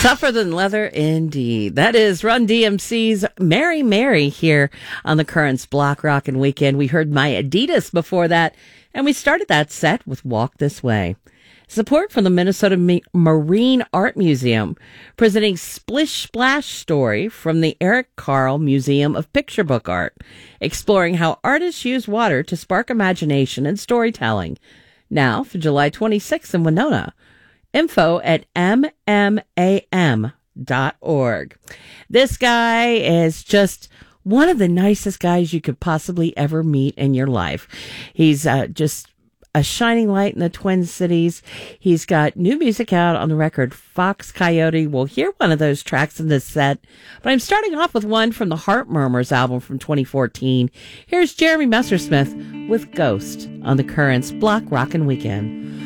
Tougher than leather, indeed. That is Run DMC's Mary Mary here on the Currents Block Rockin' Weekend. We heard My Adidas before that, and we started that set with Walk This Way. Support from the Minnesota Marine Art Museum, presenting Splish Splash Story from the Eric Carle Museum of Picture Book Art, exploring how artists use water to spark imagination and storytelling. Now for July 26th in Winona. Info at mmmam.org. This guy is just one of the nicest guys you could possibly ever meet in your life. He's just a shining light in the Twin Cities. He's got new music out on the record Fox Coyote. We'll hear one of those tracks in this set, but I'm starting off with one from the Heart Murmurs album from 2014. Here's Jeremy Messersmith with Ghost on the Currents Block Rockin' Weekend.